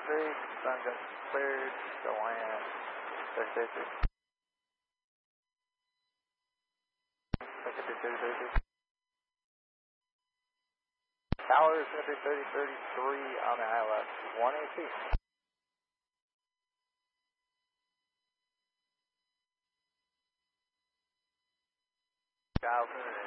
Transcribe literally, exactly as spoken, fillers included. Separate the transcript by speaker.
Speaker 1: three, sun just cleared, to land, thirty, thirty, thirty, thirty, thirty. Towers, thirty, thirty, thirty-three on the I L S, one A P. Thousand